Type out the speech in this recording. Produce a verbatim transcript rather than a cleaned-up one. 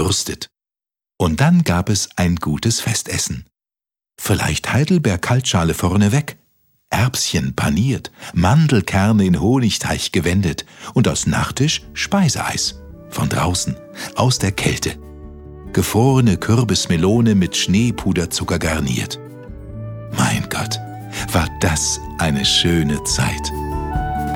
gebürstet. Und dann gab es ein gutes Festessen. Vielleicht Heidelbeer-Kaltschale vorneweg, Erbschen paniert, Mandelkerne in Honigteig gewendet und als Nachtisch Speiseeis. Von draußen, aus der Kälte. Gefrorene Kürbismelone mit Schneepuderzucker garniert. Mein Gott, war das eine schöne Zeit.